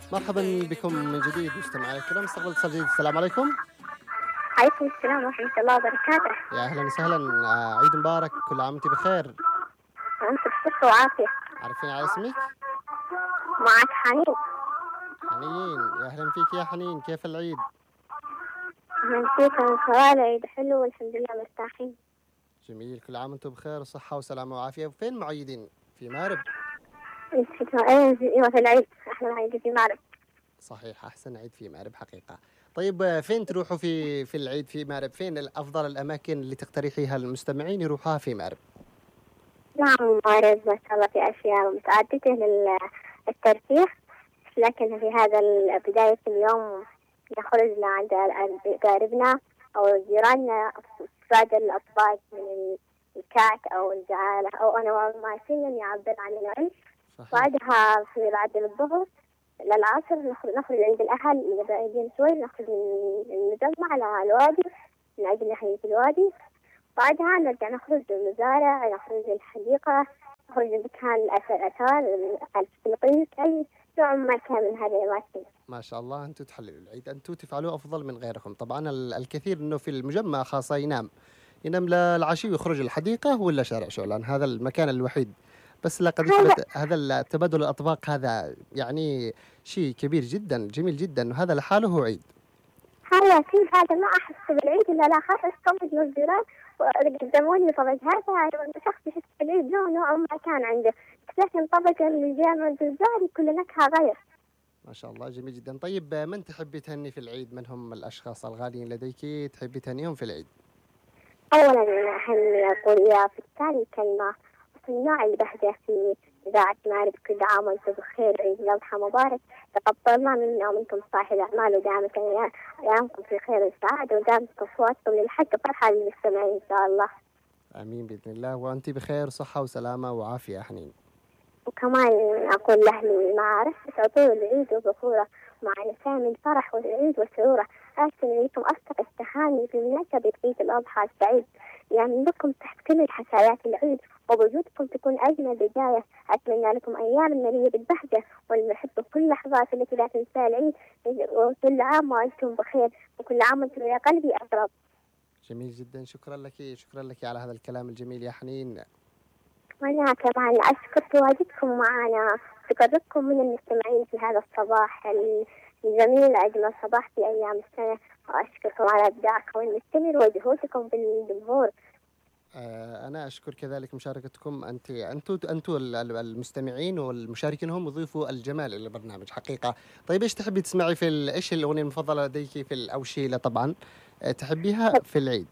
مرحبا بكم من جديد مستمعي الكرام، استقبل اتصال جديد. السلام عليكم. عليكم السلام ورحمة الله وبركاته. يا أهلا وسهلا، عيد مبارك، كل عام وأنت بخير. وأنت بصحة وعافية. عارفين على اسمك؟ معك حنين. حنين، يا أهلا فيك يا حنين، كيف العيد؟ أهلا فيكم خوالي، عيد حلو والحمد لله مرتاحين. جميل، كل عام وأنتم بخير وصحة وسلامة وعافية. وفين معيدين؟ في مارب؟ أنت أيوة في العيد، إحنا العيد في معرض. صحيح، أحسن عيد في مارب حقيقة. طيب فين تروحوا في العيد في مارب؟ فين أفضل الأماكن اللي تقترحيها للمستمعين يروحوها في مارب؟ نعم معرض ما شاء الله في أشياء متعددة للترفيه، لكن في هذا بداية اليوم نخرج عند أقاربنا أو جيراننا بعد الأطباق من الكعك أو الجعالة أو أنواع ما يعبر عن العيش. صحيح. بعدها في بعد الظهر للعصر نخرج عند الأهل بعيدين شوي، نخرج نجمع على الوادي من أجل ناحية الوادي. بعدها نرجع نخرج للمزارع، نخرج للحديقة، نخرج لمكان الآثار الفلبين، أي نوع ما كان من هذه الأماكن. ما شاء الله، أنتم تحللوا العيد، أنتم تفعلوه أفضل من غيركم. طبعا الكثير أنه في المجمع خاصة ينام للعشي ويخرج الحديقة ولا شارع شعلان، هذا المكان الوحيد. بس لقد يثبت هذا تبادل الأطباق، هذا يعني شيء كبير جدا، جميل جدا، وهذا لحاله هو عيد. هلا كل هذا ما أحس بالعيد إلا لا خاصة الصمد والجيران وقدموني طبق هذا شخص يحس بالعيد نوع ما كان عنده، لكن طبق اللي جاء من الجزائر كل نكهة غير. ما شاء الله، جميل جدا. طيب من تحبي تهني في العيد؟ من هم الأشخاص الغاليين لديك تحبي تهنيهم في العيد؟ أولا أهني أقول يا في الثاني كلمة صناع البهجة في إذاعة مارب، كل عام وأنتم بخير، عيد الأضحى مبارك. تقبل الله منا ومنكم صالح الأعمال، ودامت أيامكم في خير وسعادة، ودامت أصواتكم للحق فرحة للمستمعين إن شاء الله. آمين بإذن الله، وأنت بخير صحة وسلامة وعافية حنين. وكمان أقول لأهلي مع رحلة عطور العيد وبخورة، مع نسام الفرح والعيد وسروره، أرسل لكم أصدق التهاني في مناسبة عيد الأضحى السعيد، يعني لكم تحت كل حسايات العيد، وبوجودكم تكون أجمل بداية. أتمنى لكم أيام مليئة بالبهجة والمحبة، كل لحظات التي لا تنسى العيد، وكل عام وأنتم بخير، وكل عام وأنتم يا قلبي أقرب. جميل جدا، شكرا لك على هذا الكلام الجميل يا حنين. وأنا كمان أشكر تواجدكم معنا وتقربكم من المستمعين في هذا الصباح الجميل، أجمل صباح في أيام السنة، وأشكركم على إبداعكم المستمر وجهودكم بالجمهور. أنا أشكر كذلك مشاركتكم أنتوا المستمعين والمشاركين، هم يضيفوا الجمال إلى البرنامج حقيقة. طيب إيش تحبي تسمعي إيش الأغنية المفضلة لديك في الأوشيلة طبعا تحبيها في العيد؟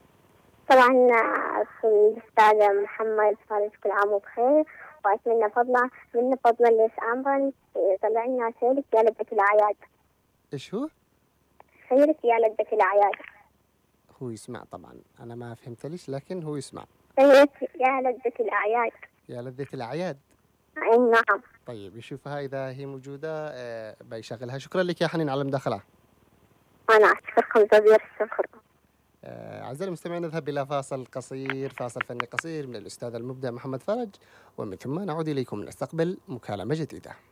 طبعا في الأستاذ محمد فارس كل عام وبخير، وأتمنى فضلا ليش أمرا طلع لنا سيرك يا لذة الأعياد. إيش هو؟ سيرك يا لذة الأعياد. هو يسمع طبعا، أنا ما فهمت ليش، لكن هو يسمع. سيرك يا لذة الأعياد. يا لذة الأعياد. أي نعم. طيب يشوفها إذا هي موجودة بيشغلها. شكرا لك يا حنين على المداخلة. أنا أشكركم جزيل الشكر. أعزائي المستمعين، نذهب إلى فاصل فني قصير من الأستاذ المبدع محمد فرج، ومن ثم نعود إليكم نستقبل مكالمة جديدة.